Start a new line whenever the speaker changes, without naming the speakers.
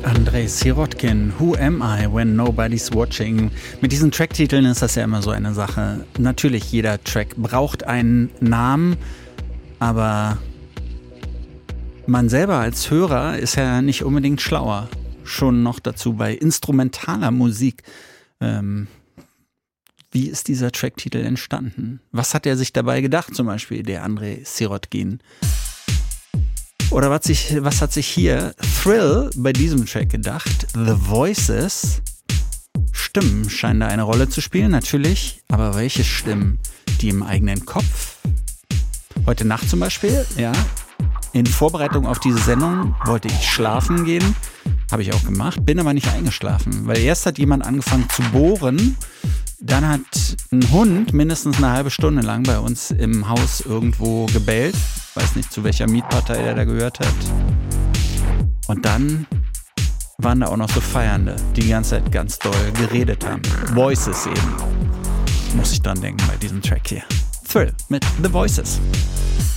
Andrei Sirotkin, Who Am I When Nobody's Watching? Mit diesen Tracktiteln ist das ja immer so eine Sache. Natürlich, jeder Track braucht einen Namen, aber man selber als Hörer ist ja nicht unbedingt schlauer. Schon noch dazu bei instrumentaler Musik. Wie ist dieser Tracktitel entstanden? Was hat er sich dabei gedacht, zum Beispiel der Andrei Sirotkin? Oder was hat sich hier Thrill bei diesem Track gedacht? The Voices. Stimmen scheinen da eine Rolle zu spielen, natürlich. Aber welche Stimmen? Die im eigenen Kopf? Heute Nacht zum Beispiel, ja. In Vorbereitung auf diese Sendung wollte ich schlafen gehen. Habe ich auch gemacht, bin aber nicht eingeschlafen. Weil erst hat jemand angefangen zu bohren. Dann hat ein Hund mindestens eine halbe Stunde lang bei uns im Haus irgendwo gebellt. Weiß nicht, zu welcher Mietpartei der da gehört hat. Und dann waren da auch noch so Feiernde, die ganze Zeit ganz doll geredet haben. Voices eben. Muss ich dran denken bei diesem Track hier. Thrill mit The Voices.